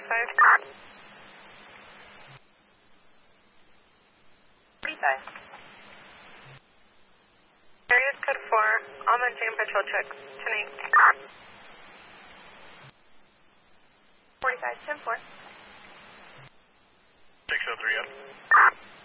45. 45. Area code 4. All maintain patrol check. 10-8. 45, 10-4. 603 up.